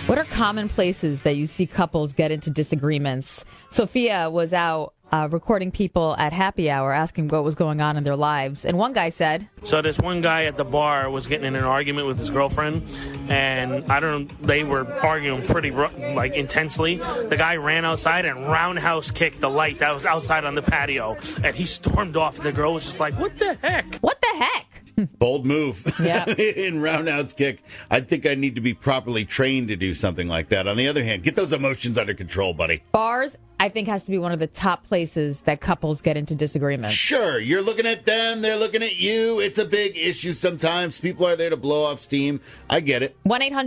What are common places that you see couples get into disagreements? Sophia was out recording people at happy hour, asking what was going on in their lives. And one guy said... So this one guy at the bar was getting in an argument with his girlfriend, and they were arguing pretty, intensely. The guy ran outside and roundhouse kicked the light that was outside on the patio, and he stormed off. The girl was just like, what the heck? What the heck? Bold move. Yeah. In roundhouse kick. I think I need to be properly trained to do something like that. On the other hand, get those emotions under control, buddy. Bars, I think, has to be one of the top places that couples get into disagreements. Sure, you're looking at them, they're looking at you. It's a big issue sometimes. People are there to blow off steam. I get it.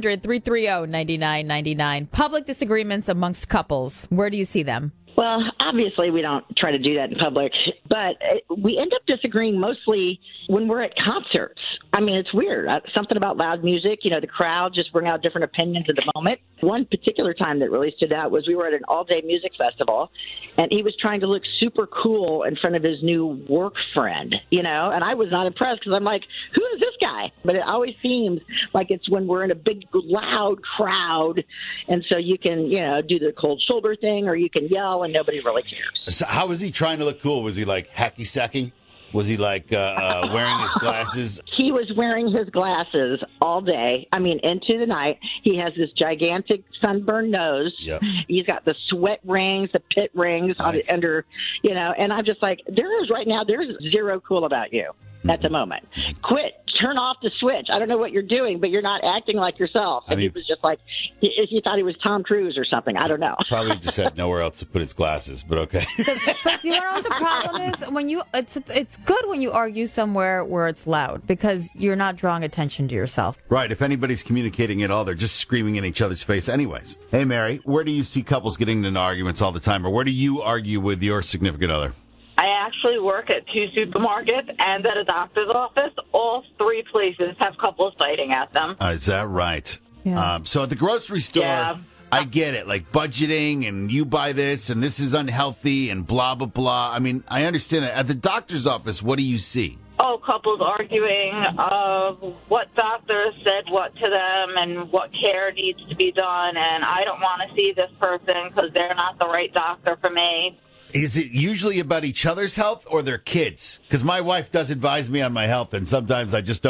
1-800-330-9999. Public disagreements amongst couples. Where do you see them? Well, obviously, we don't try to do that in public, but we end up disagreeing mostly when we're at concerts. I mean, it's weird. Something about loud music, the crowd just bring out different opinions at the moment. One particular time that really stood out was we were at an all-day music festival, and he was trying to look super cool in front of his new work friend, and I was not impressed because I'm like, who is this guy? But it always seems like it's when we're in a big, loud crowd, and so you can, do the cold shoulder thing, or you can yell, and nobody really cares. So how was he trying to look cool? Was he like hacky sacking? Was he like wearing his glasses? He was wearing his glasses all day. I mean, into the night. He has this gigantic sunburned nose. Yep. He's got the sweat rings, the pit rings under, and I'm just like, there's zero cool about you at the moment. Quit. Turn off the switch. I don't know what you're doing, but you're not acting like yourself. And he was just like, he thought he was Tom Cruise or something. I don't know. Probably just had nowhere else to put his glasses, but okay. But you know what the problem is? It's good when you argue somewhere where it's loud because you're not drawing attention to yourself. Right. If anybody's communicating at all, they're just screaming in each other's face anyways. Hey, Mary, where do you see couples getting into arguments all the time, or where do you argue with your significant other? I actually work at 2 supermarkets and at a doctor's office. All 3 places have couples fighting at them. Is that right? Yeah. So at the grocery store, I get it, like budgeting and you buy this and this is unhealthy and blah, blah, blah. I mean, I understand that. At the doctor's office, what do you see? Oh, couples arguing what doctor said what to them and what care needs to be done. And I don't want to see this person because they're not the right doctor for me. Is it usually about each other's health or their kids? Because my wife does advise me on my health, and sometimes I just don't